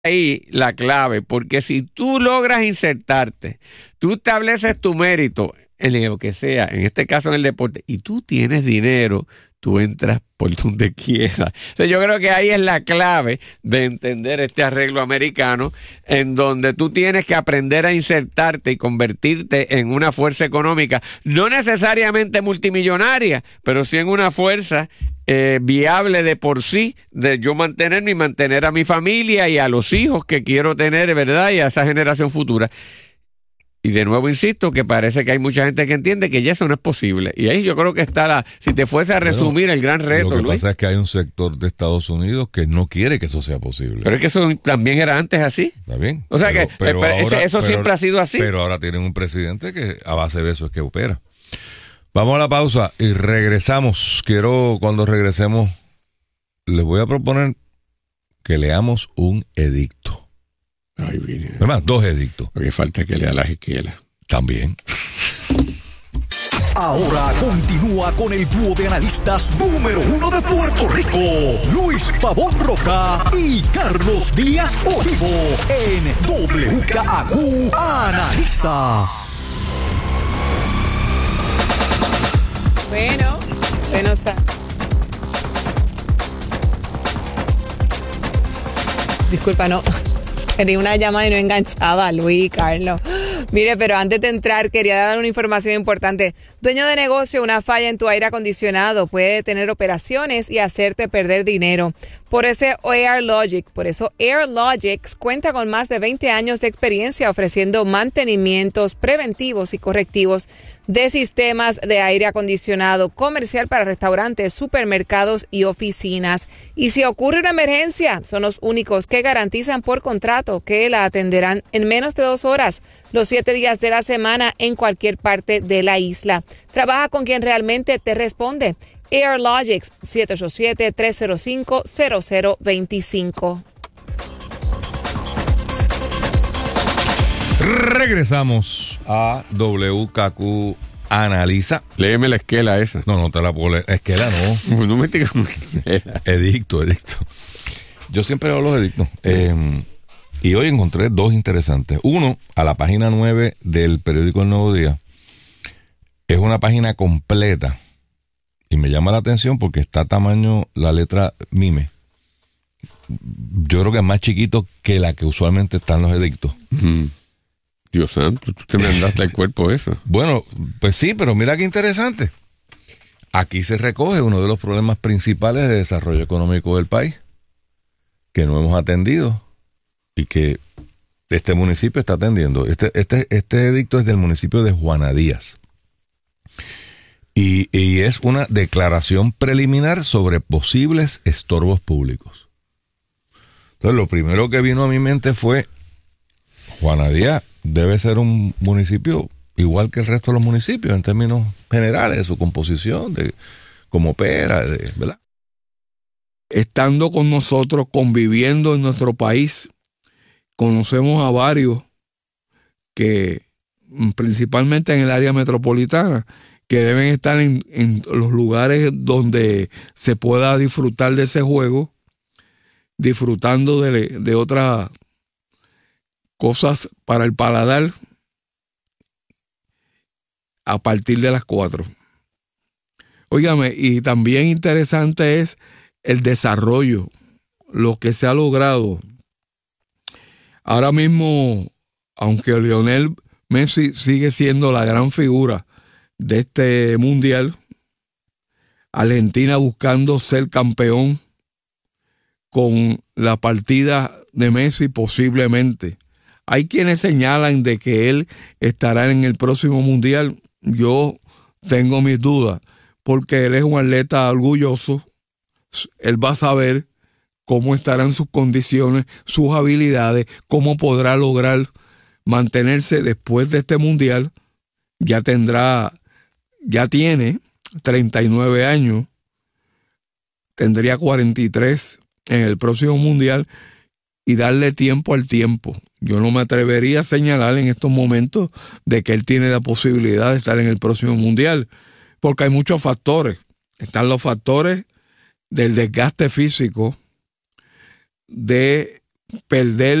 ahí la clave, porque si tú logras insertarte, tú estableces tu mérito en lo que sea, en este caso en el deporte, y tú tienes dinero, tú entras por donde quieras. O sea, yo creo que ahí es la clave de entender este arreglo americano, en donde tú tienes que aprender a insertarte y convertirte en una fuerza económica, no necesariamente multimillonaria, pero sí en una fuerza viable de por sí, de yo mantenerme y mantener a mi familia y a los hijos que quiero tener, ¿verdad? Y a esa generación futura. Y de nuevo insisto que parece que hay mucha gente que entiende que ya eso no es posible. Y ahí yo creo que está si te fuese a resumir el gran reto, lo que Luis. pasa es que hay un sector de Estados Unidos que no quiere que eso sea posible. Pero es que eso también era antes así. Está bien. O sea eso siempre ha sido así. Pero ahora tienen un presidente que a base de eso es que opera. Vamos a la pausa y regresamos. Cuando regresemos, les voy a proponer que leamos un edicto. Ay, mire. Además, 2 edictos. Porque falta que lea las esquelas. También. Ahora continúa con el dúo de analistas número 1 de Puerto Rico, Luis Pavón Roca y Carlos Díaz Olivo, en WKAQ Analiza. Bueno está. Disculpa, no. Tenía una llamada y no enganchaba, Luis, Carlos. Mire, pero antes de entrar, quería dar una información importante. Dueño de negocio, una falla en tu aire acondicionado puede detener operaciones y hacerte perder dinero. Por eso AirLogix cuenta con más de 20 años de experiencia ofreciendo mantenimientos preventivos y correctivos de sistemas de aire acondicionado comercial para restaurantes, supermercados y oficinas. Y si ocurre una emergencia, son los únicos que garantizan por contrato que la atenderán en menos de 2 horas, los 7 días de la semana en cualquier parte de la isla. Trabaja con quien realmente te responde. AirLogix, 787-305-0025. Regresamos a WKQ Analiza. Léeme la esquela esa. No te la puedo leer. Esquela no. No me digas. Edicto. Yo siempre leo los edictos. Y hoy encontré 2 interesantes. Uno, a la página 9 del periódico El Nuevo Día. Es una página completa. Y me llama la atención porque está tamaño la letra MIME. Yo creo que es más chiquito que la que usualmente está en los edictos. Dios santo, tú te mandaste al cuerpo eso. Bueno, pues sí, pero mira qué interesante. Aquí se recoge uno de los problemas principales de desarrollo económico del país, que no hemos atendido y que este municipio está atendiendo. Este edicto es del municipio de Juana Díaz. Y es una declaración preliminar sobre posibles estorbos públicos. Entonces, lo primero que vino a mi mente fue, Juana Díaz debe ser un municipio igual que el resto de los municipios en términos generales, de su composición, de cómo opera, ¿verdad? Estando con nosotros, conviviendo en nuestro país, conocemos a varios que, principalmente en el área metropolitana, que deben estar en los lugares donde se pueda disfrutar de ese juego, disfrutando de otras cosas para el paladar a partir de las 4. Óigame, y también interesante es el desarrollo, lo que se ha logrado. Ahora mismo, aunque Lionel Messi sigue siendo la gran figura de este mundial, Argentina buscando ser campeón con la partida de Messi posiblemente. Hay quienes señalan de que él estará en el próximo mundial. Yo tengo mis dudas, porque él es un atleta orgulloso. Él va a saber cómo estarán sus condiciones, sus habilidades, cómo podrá lograr mantenerse después de este mundial. Ya tiene 39 años, tendría 43 en el próximo mundial, y darle tiempo al tiempo. Yo no me atrevería a señalar en estos momentos de que él tiene la posibilidad de estar en el próximo mundial, porque hay muchos factores. Están los factores del desgaste físico, de perder